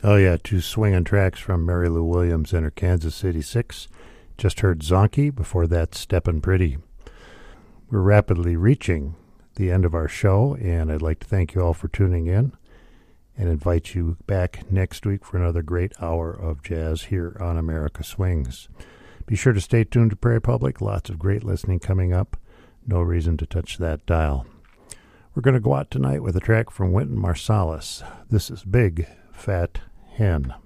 Oh, yeah, two swinging tracks from Mary Lou Williams and her Kansas City Six. Just heard Zonky, before that Steppin' Pretty. We're rapidly reaching the end of our show, and I'd like to thank you all for tuning in and invite you back next week for another great hour of jazz here on America Swings. Be sure to stay tuned to Prairie Public. Lots of great listening coming up. No reason to touch that dial. We're going to go out tonight with a track from Wynton Marsalis. This is Big Fat Hen.